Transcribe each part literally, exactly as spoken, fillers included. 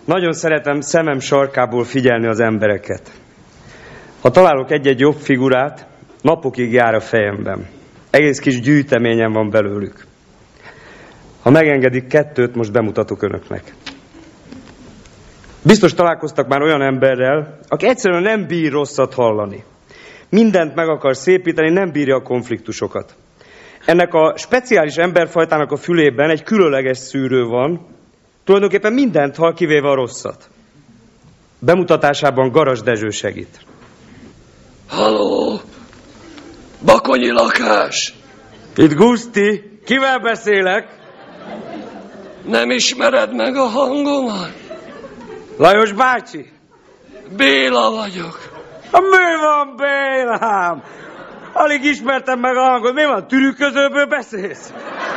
Nagyon szeretem szemem sarkából figyelni az embereket. Ha találok egy-egy jobb figurát, napokig jár a fejemben. Egész kis gyűjteményem van belőlük. Ha megengedik, kettőt most bemutatok önöknek. Biztos találkoztak már olyan emberrel, aki egyszerűen nem bír rosszat hallani. Mindent meg akar szépíteni, nem bírja a konfliktusokat. Ennek a speciális emberfajtának a fülében egy különleges szűrő van, tulajdonképpen mindent hall, kivéve a rosszat. Bemutatásában Garas Dezső segít. Halló! Bakonyi lakás! Itt Guszti, kivel beszélek? Nem ismered meg a hangomat? Lajos bácsi? Béla vagyok. A mi van, Bélám? Alig ismertem meg a hangot. Mi van, tűrűközőből beszélsz?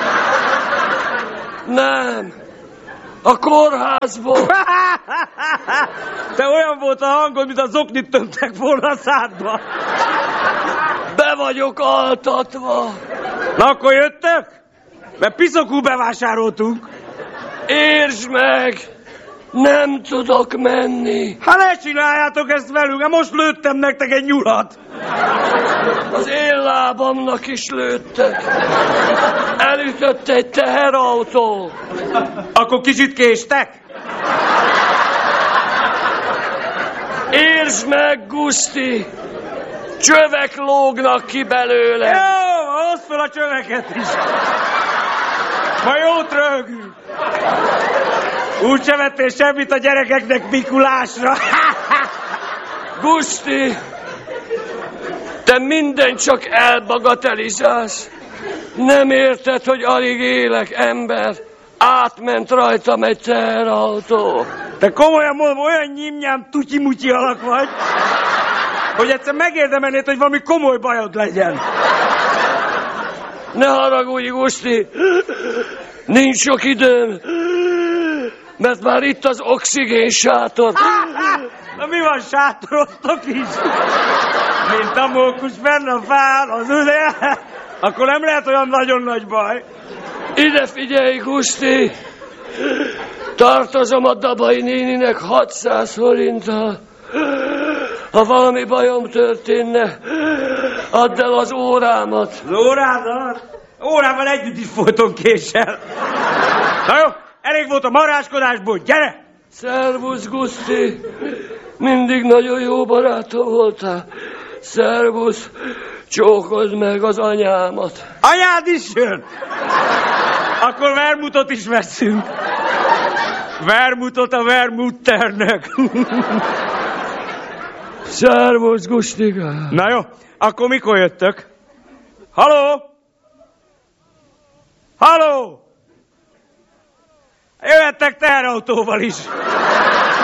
Nem. A kórházból. Te olyan volt a hangod, mint az oknit tömtek volna a szádba. Be vagyok altatva. Na akkor jöttök? Mert piszokul bevásároltunk. Értsd meg! Nem tudok menni. Hát ne csináljátok ezt velünk, hát most lőttem nektek egy nyulat. Az én lábamnak is lőttek. Elütött egy teherautó. Akkor kicsit késtek? Értsd meg, Guszti! Csövek lógnak ki belőle. Jó, hozd fel a csöveket is. Ma jót röhögünk. Úgy se vettél semmit a gyerekeknek Mikulásra. Guszti, te minden csak elbagatelizálsz. Nem érted, hogy alig élek, ember. Átment rajtam egy teherautó. Te komolyan mondom, olyan nyimnyám tutyi-mutyi alak vagy, hogy egyszer megérdemelnéd, hogy valami komoly bajod legyen. Ne haragudj, Guszti, nincs sok időm, mert már itt az oxigén sátor. Na mi van, sátoroztok is? Mint a mókus fenn a fán, az üde. Akkor nem lehet olyan nagyon nagy baj. Ide figyelj, Guszti! Tartozom a Dabai néninek hatszáz forinttal. Ha valami bajom történne, add el az órámat. Az órádat? Órával együtt is folyton késsel. Na jó, elég volt a maráskodásból, gyere! Szervusz, Guszti! Mindig nagyon jó barátom voltál. Szervusz, csókozd meg az anyámat. Anyád is jön? Akkor vermutot is veszünk. Vermutot a vermutternek. Szervusz, Gustigám. Na jó, akkor mikor jöttök? Halló? Halló? Jöhettek teherautóval is.